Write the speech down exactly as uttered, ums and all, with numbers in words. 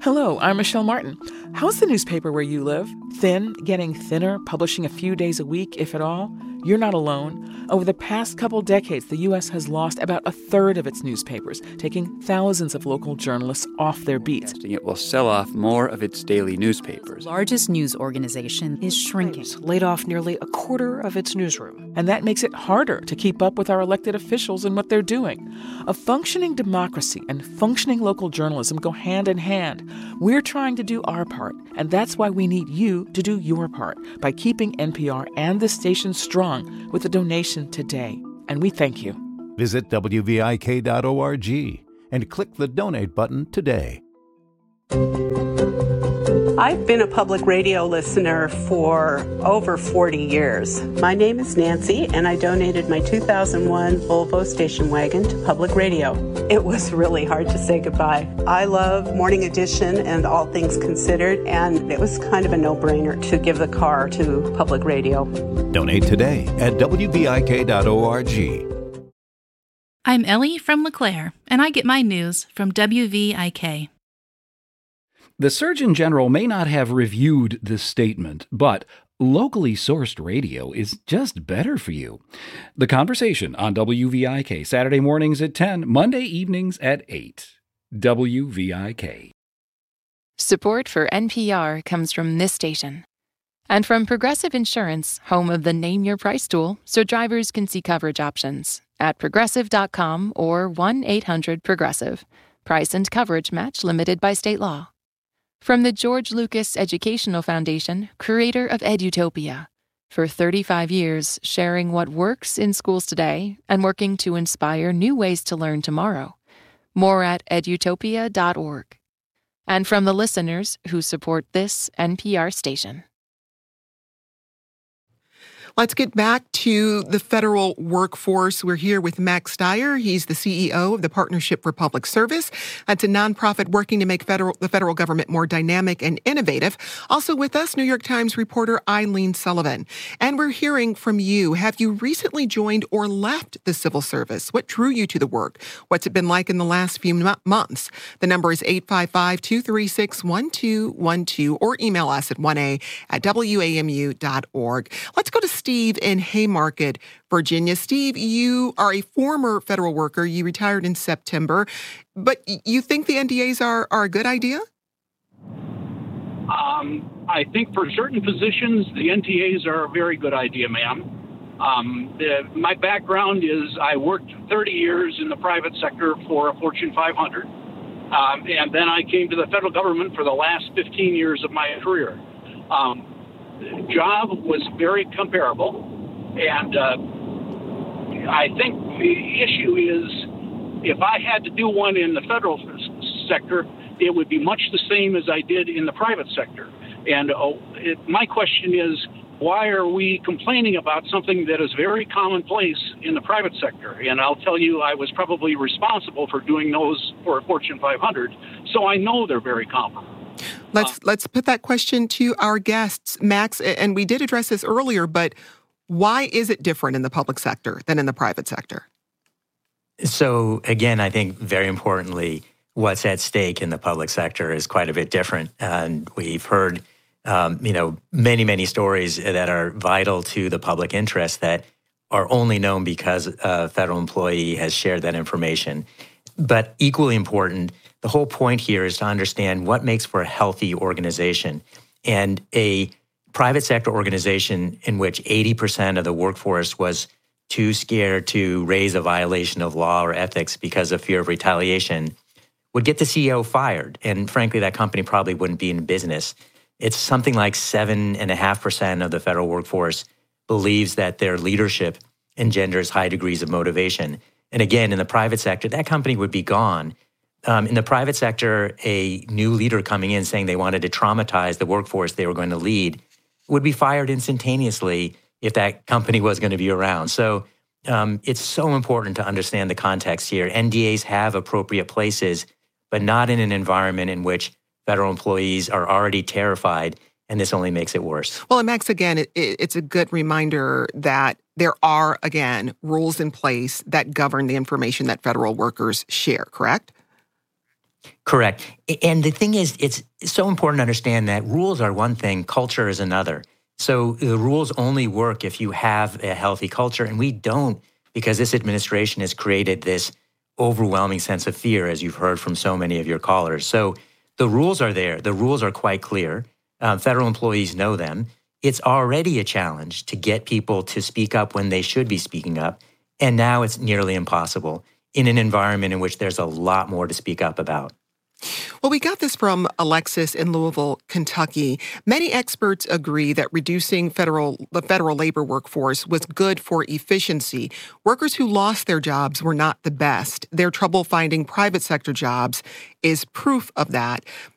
Hello, I'm Michelle Martin. How's the newspaper where you live? Thin, getting thinner, publishing a few days a week, if at all? You're not alone. Over the past couple decades, the U S has lost about a third of its newspapers, taking thousands of local journalists off their beats. It will sell off more of its daily newspapers. The largest news organization is shrinking. It's laid off nearly a quarter of its newsroom. And that makes it harder to keep up with our elected officials and what they're doing. A functioning democracy and functioning local journalism go hand in hand. We're trying to do our part, and that's why we need you to do your part by keeping N P R and this station strong with a donation today. And we thank you. Visit W V I K dot org and click the donate button today. I've been a public radio listener for over forty years. My name is Nancy, and I donated my two thousand one Volvo station wagon to public radio. It was really hard to say goodbye. I love Morning Edition and All Things Considered, and it was kind of a no-brainer to give the car to public radio. Donate today at W V I K dot org. I'm Ellie from LeClaire, and I get my news from W V I K. The Surgeon General may not have reviewed this statement, but locally sourced radio is just better for you. The Conversation on W V I K, Saturday mornings at ten, Monday evenings at eight. W V I K. Support for N P R comes from this station. And from Progressive Insurance, home of the Name Your Price tool, so drivers can see coverage options at progressive dot com or one eight hundred progressive. Price and coverage match limited by state law. From the George Lucas Educational Foundation, creator of Edutopia. For thirty-five years, sharing what works in schools today and working to inspire new ways to learn tomorrow. More at edutopia dot org. And from the listeners who support this N P R station. Let's get back to the federal workforce. We're here with Max Stier. He's the C E O of the Partnership for Public Service. That's a nonprofit working to make federal, the federal government more dynamic and innovative. Also with us, New York Times reporter Eileen Sullivan. And we're hearing from you. Have you recently joined or left the civil service? What drew you to the work? What's it been like in the last few m- months? The number is eight five five, two three six, one two one two or email us at one a at W A M U dot org. Let's go to Steve in Haymarket, Virginia. Steve, you are a former federal worker. You retired in September, but you think the N D As are, are a good idea? Um, I think for certain positions, the N T As are a very good idea, ma'am. Um, the, my background is I worked thirty years in the private sector for a Fortune five hundred. Um, and then I came to the federal government for the last fifteen years of my career. Um, The job was very comparable, and uh, I think the issue is if I had to do one in the federal sector, it would be much the same as I did in the private sector. And uh, it, my question is, why are we complaining about something that is very commonplace in the private sector? And I'll tell you, I was probably responsible for doing those for a Fortune five hundred, so I know they're very comparable. Let's let's put that question to our guests, Max, and we did address this earlier, but why is it different in the public sector than in the private sector? So again, I think very importantly, what's at stake in the public sector is quite a bit different. And we've heard, um, you know, many, many stories that are vital to the public interest that are only known because a federal employee has shared that information. But equally important, the whole point here is to understand what makes for a healthy organization. And a private sector organization in which eighty percent of the workforce was too scared to raise a violation of law or ethics because of fear of retaliation would get the C E O fired. And frankly, that company probably wouldn't be in business. It's something like seven point five percent of the federal workforce believes that their leadership engenders high degrees of motivation. And again, in the private sector, that company would be gone. Um, in the private sector, a new leader coming in saying they wanted to traumatize the workforce they were going to lead would be fired instantaneously if that company was going to be around. So um, it's so important to understand the context here. N D As have appropriate places, but not in an environment in which federal employees are already terrified, and this only makes it worse. Well, and Max, again, it, it's a good reminder that there are, again, rules in place that govern the information that federal workers share, correct? Correct. And the thing is, it's so important to understand that rules are one thing, culture is another. So the rules only work if you have a healthy culture, and we don't, because this administration has created this overwhelming sense of fear, as you've heard from so many of your callers. So the rules are there. The rules are quite clear. Uh, federal employees know them. It's already a challenge to get people to speak up when they should be speaking up, and now it's nearly impossible in an environment in which there's a lot more to speak up about. Well, we got this from Alexis in Louisville, Kentucky. Many experts agree that reducing federal the federal labor workforce was good for efficiency. Workers who lost their jobs were not the best. Their trouble finding private sector jobs is proof of that.